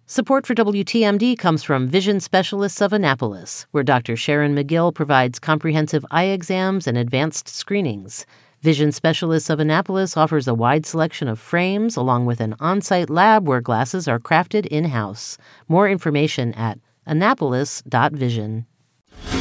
Support for WTMD comes from Vision Specialists of Annapolis, where Dr. Sharon McGill provides comprehensive eye exams and advanced screenings. Vision Specialists of Annapolis offers a wide selection of frames along with an on-site lab where glasses are crafted in-house. More information at annapolis.vision.